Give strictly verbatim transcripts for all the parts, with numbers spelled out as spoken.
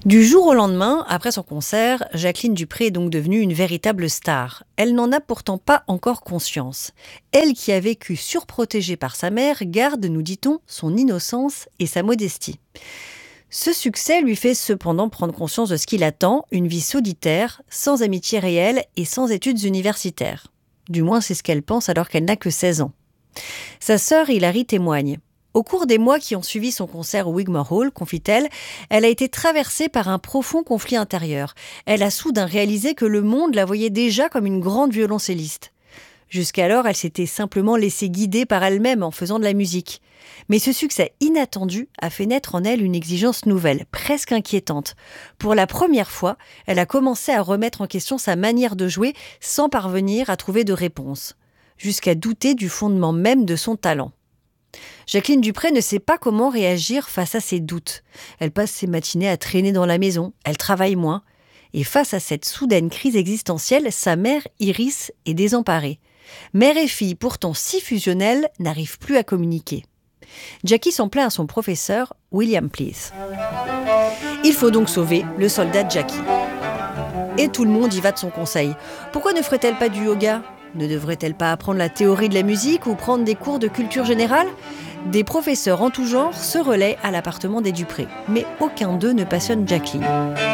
Du jour au lendemain, après son concert, Jacqueline Dupré est donc devenue une véritable star. Elle n'en a pourtant pas encore conscience. Elle qui a vécu surprotégée par sa mère garde, nous dit-on, son innocence et sa modestie. Ce succès lui fait cependant prendre conscience de ce qui l'attend, une vie solitaire, sans amitié réelle et sans études universitaires. Du moins, c'est ce qu'elle pense alors qu'elle n'a que seize ans. Sa sœur Hilary témoigne. Au cours des mois qui ont suivi son concert au Wigmore Hall, confie-t-elle, elle a été traversée par un profond conflit intérieur. Elle a soudain réalisé que le monde la voyait déjà comme une grande violoncelliste. Jusqu'alors, elle s'était simplement laissée guider par elle-même en faisant de la musique. Mais ce succès inattendu a fait naître en elle une exigence nouvelle, presque inquiétante. Pour la première fois, elle a commencé à remettre en question sa manière de jouer sans parvenir à trouver de réponse, jusqu'à douter du fondement même de son talent. Jacqueline Dupré ne sait pas comment réagir face à ses doutes. Elle passe ses matinées à traîner dans la maison, elle travaille moins. Et face à cette soudaine crise existentielle, sa mère, Iris, est désemparée. Mère et fille, pourtant si fusionnelles, n'arrivent plus à communiquer. Jackie s'en plaint à son professeur, William Pleath. Il faut donc sauver le soldat Jackie. Et tout le monde y va de son conseil. Pourquoi ne ferait-elle pas du yoga ? Ne devrait-elle pas apprendre la théorie de la musique ou prendre des cours de culture générale ? Des professeurs en tout genre se relaient à l'appartement des Dupré, mais aucun d'eux ne passionne Jacqueline.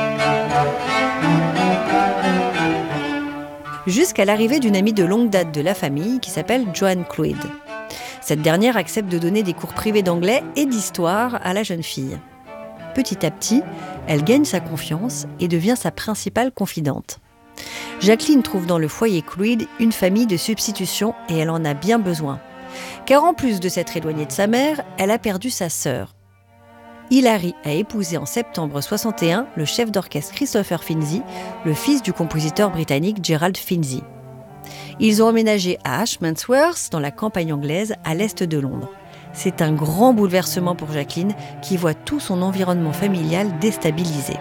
Jusqu'à l'arrivée d'une amie de longue date de la famille qui s'appelle Joanne Cloyd. Cette dernière accepte de donner des cours privés d'anglais et d'histoire à la jeune fille. Petit à petit, elle gagne sa confiance et devient sa principale confidente. Jacqueline trouve dans le foyer Cloyd une famille de substitution et elle en a bien besoin. Car en plus de s'être éloignée de sa mère, elle a perdu sa sœur. Hilary a épousé en septembre soixante et un le chef d'orchestre Christopher Finzi, le fils du compositeur britannique Gerald Finzi. Ils ont emménagé à Ashmansworth, dans la campagne anglaise, à l'est de Londres. C'est un grand bouleversement pour Jacqueline, qui voit tout son environnement familial déstabilisé.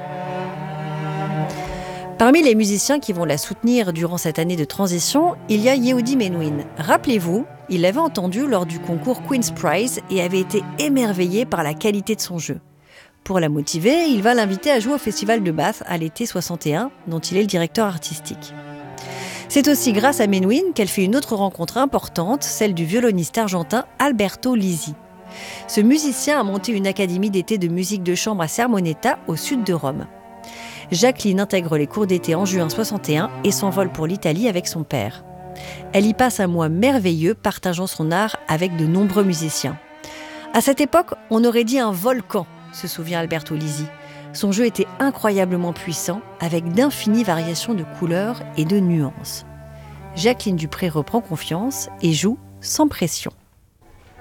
Parmi les musiciens qui vont la soutenir durant cette année de transition, il y a Yehudi Menuhin. Rappelez-vous, il l'avait entendu lors du concours Queen's Prize et avait été émerveillé par la qualité de son jeu. Pour la motiver, il va l'inviter à jouer au Festival de Bath à l'été soixante et un, dont il est le directeur artistique. C'est aussi grâce à Menuhin qu'elle fait une autre rencontre importante, celle du violoniste argentin Alberto Lisi. Ce musicien a monté une académie d'été de musique de chambre à Sermoneta, au sud de Rome. Jacqueline intègre les cours d'été en juin soixante et un et s'envole pour l'Italie avec son père. Elle y passe un mois merveilleux, partageant son art avec de nombreux musiciens. À cette époque, on aurait dit un volcan, se souvient Alberto Lisi. Son jeu était incroyablement puissant, avec d'infinies variations de couleurs et de nuances. Jacqueline Dupré reprend confiance et joue sans pression.